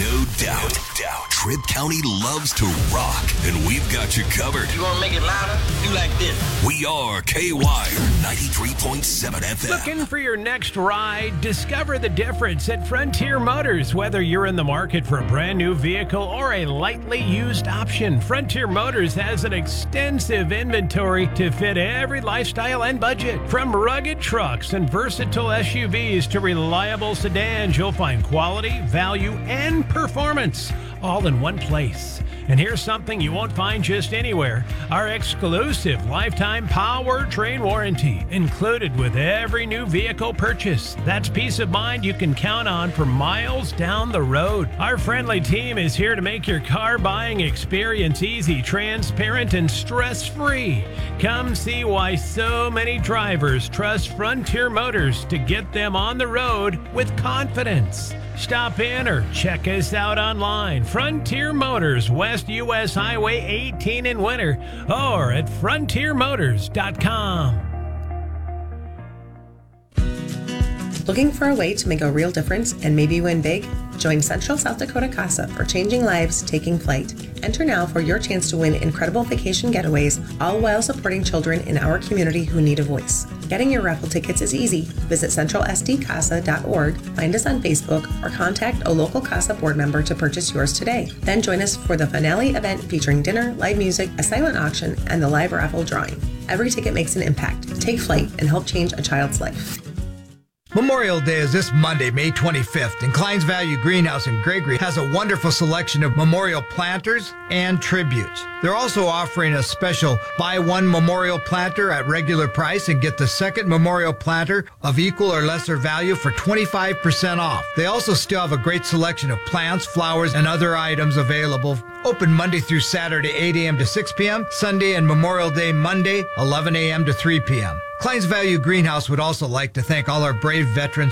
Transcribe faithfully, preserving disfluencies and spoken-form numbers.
No doubt. No doubt. Tripp County loves to rock, and we've got you covered. You want to make it louder? Do like this. We are K Y R ninety-three point seven F M. Looking for your next ride? Discover the difference at Frontier Motors. Whether you're in the market for a brand new vehicle or a lightly used option, Frontier Motors has an extensive inventory to fit every lifestyle and budget. From rugged trucks and versatile S U Vs to reliable sedans, you'll find quality, value, and performance all in one place. And here's something you won't find just anywhere. Our exclusive lifetime powertrain warranty included with every new vehicle purchase. That's peace of mind you can count on for miles down the road. Our friendly team is here to make your car buying experience easy, transparent, and stress-free. Come see why so many drivers trust Frontier Motors to get them on the road with confidence. Stop in or check us out online. Frontier Motors, West U S Highway eighteen in Winter, or at frontier motors dot com. Looking for a way to make a real difference and maybe win big? Join Central South Dakota CASA for Changing Lives, Taking Flight. Enter now for your chance to win incredible vacation getaways, all while supporting children in our community who need a voice. Getting your raffle tickets is easy. Visit central s d casa dot org, find us on Facebook, or contact a local CASA board member to purchase yours today. Then join us for the finale event featuring dinner, live music, a silent auction, and the live raffle drawing. Every ticket makes an impact. Take flight and help change a child's life. Memorial Day is this Monday, May twenty-fifth, and Klein's Value Greenhouse in Gregory has a wonderful selection of memorial planters and tributes. They're also offering a special buy one memorial planter at regular price and get the second memorial planter of equal or lesser value for twenty-five percent off. They also still have a great selection of plants, flowers, and other items available. Open Monday through Saturday, eight a.m. to six p.m., Sunday and Memorial Day Monday, eleven a.m. to three p.m. Klein's Value Greenhouse would also like to thank all our brave veterans